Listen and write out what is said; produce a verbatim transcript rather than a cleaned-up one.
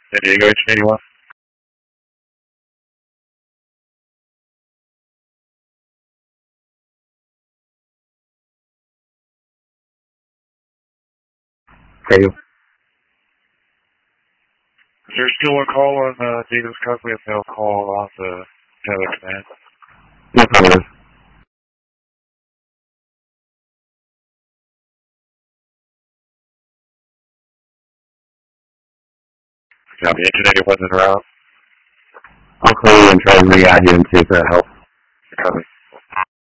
San Diego H eighty-one. Thank you. Is there still a call on uh, Davis Cup? We have no call off the Taylor command. Yes, there is. Copy. Engine eighty-one's en route. I'll call you and try and re-add you and see if that helps. Copy.